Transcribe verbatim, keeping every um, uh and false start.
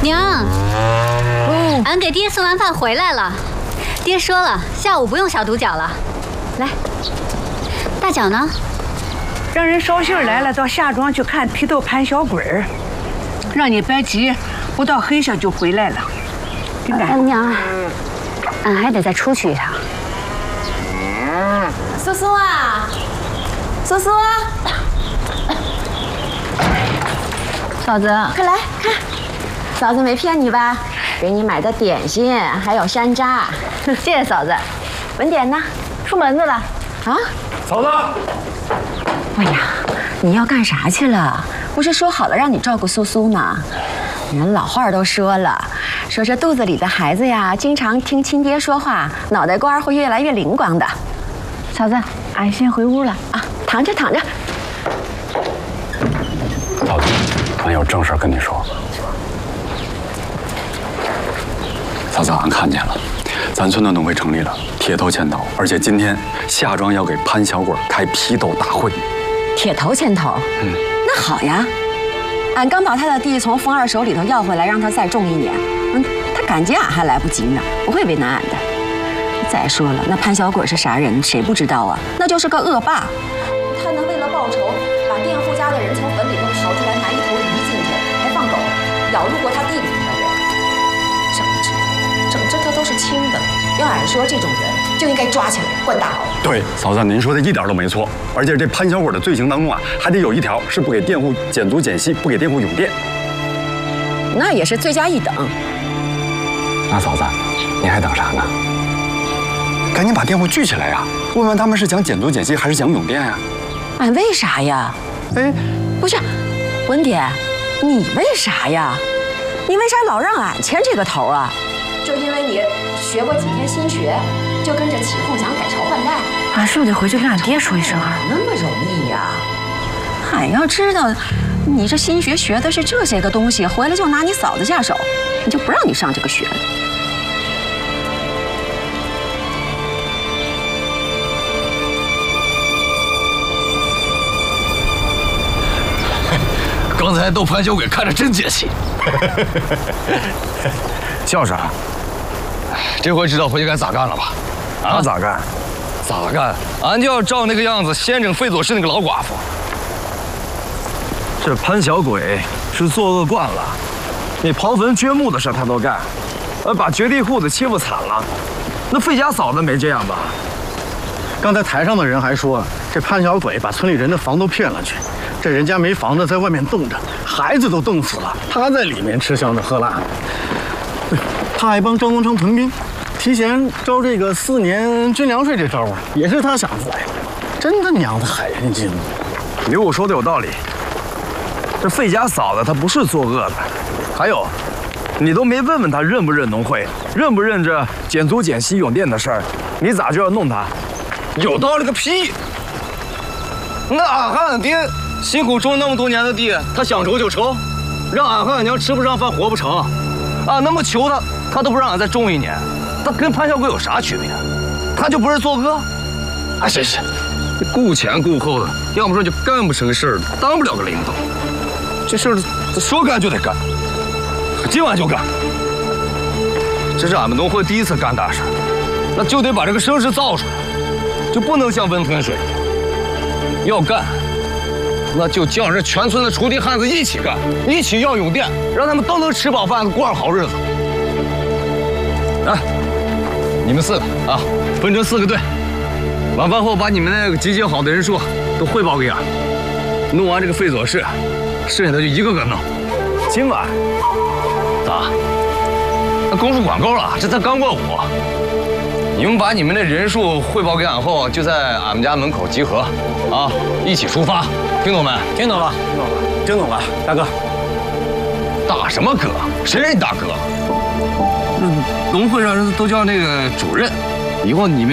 娘，哦，俺给爹送完饭回来了。爹说了，下午不用小肚饺了。来，大脚呢？ 让人捎信来了，到夏庄去看批斗潘小鬼儿，让你别急，不到黑下就回来了。 哎，娘，俺还得再出去一趟。 苏苏啊，苏苏啊， 嫂子， 快来看，嫂子没骗你吧？给你买的点心还有山楂， 谢谢嫂子。 文典呢？出门子了。啊， 嫂子。 哎呀，你要干啥去了？不是说好了让你照顾苏苏吗？人老话都说了，说这肚子里的孩子呀，经常听亲爹说话，脑袋瓜会越来越灵光的。 嫂子，俺先回屋了啊，躺着躺着。 嫂子，俺有正事跟你说。嫂子，俺看见了，咱村的农会成立了，铁头牵头，而且今天夏庄要给潘小鬼开批斗大会。 铁头牵头，嗯，那好呀。俺刚把他的地从风二手里头要回来，让他再种一年。嗯，他赶进俺还来不及呢，不会为难俺的。再说了，那潘小鬼是啥人，谁不知道啊？那就是个恶霸。他能为了报仇，把佃户家的人从坟里头刨出来，埋一头鱼进去，还放狗咬路过他地里头的人。整治，整治他都是轻的。要俺说，这种人就应该抓起来关大牢。 对，嫂子，您说的一点都没错。而且这潘小鬼的罪行当中啊，还得有一条是不给佃户减租减息，不给佃户永佃。 那也是罪加一等。 那嫂子，你还等啥呢？赶紧把佃户聚起来呀！问问他们是想减租减息还是想永佃呀？ 俺为啥呀？哎，不是，文典，你为啥呀？你为啥老让俺牵这个头啊？就因为你学过几天新学，就跟着起哄想改朝换代？ 俺是不是得回去跟俺爹说一声啊？ 那么容易呀？俺要知道你这新学学的是这些个东西，回来就拿你嫂子下手，你就不让你上这个学了。 刚才逗潘小鬼看着真解气， 笑啥？ 这回知道回去该咋干了吧？ 啊，咋干？ 咋干？俺就要照那个样子先整费佐氏那个老寡妇。 这潘小鬼是作恶惯了，那刨坟掘墓的事他都干，呃，把掘地户的欺负惨了。那费家嫂子没这样吧？ 刚才台上的人还说，这潘小鬼把村里人的房都骗了去。这人家没房子，在外面冻着，孩子都冻死了，他在里面吃香的喝辣的。他还帮张宗昌屯兵，提前招这个四年军粮税这招啊，也是他想出来的。真他娘的害人精！ 刘武说的有道理，这费家嫂子她不是作恶的。还有，你都没问问他认不认农会，认不认这减租减息永佃的事儿，你咋就要弄他？ 有道理个屁！那俺和俺爹辛苦种那么多年的地，他想抽就抽，让俺和俺娘吃不上饭活不成。俺那么求他，他都不让俺再种一年，他跟潘小鬼有啥区别？他就不是作恶？哎，真是，顾前顾后的，要不说就干不成事儿，当不了个领导。这事儿说干就得干，今晚就干。这是俺们农会第一次干大事，那就得把这个声势造出来，就不能像温吞水一样，要干。那就叫这全村的锄地汉子一起干，一起要永佃，让他们都能吃饱饭，过上好日子。来，你们四个啊，分成四个队，晚饭后把你们那个集结好的人数都汇报给俺。弄完这个费佐氏，剩下的就一个个弄。 今晚咋？那功夫管够了，这才刚过午。你们把你们的人数汇报给俺后，就在俺们家门口集合，啊，一起出发，听懂没？ 听懂了，听懂了，听懂了，大哥。 大什么哥？谁是你大哥？嗯，农会上人都叫那个主任，以后你们。